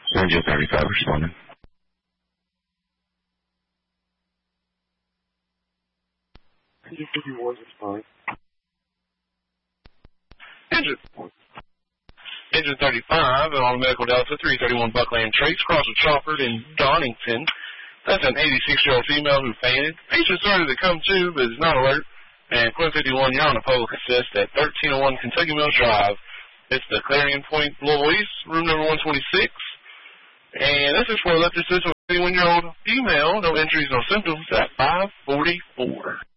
Engine 35 responding. Engine 35 on Medical Delta 331 Buckland Trace, cross with Crawford in Donington. That's an 86-year-old female who fainted. Patient started to come to, but is not alert. And Quinn 51, you're on a public assist at 1301 Kentucky Mills Drive. It's the Clarion Point Louisville East, room number 126. And this is for electric assist with a 21-year-old female, no injuries, no symptoms, at 544.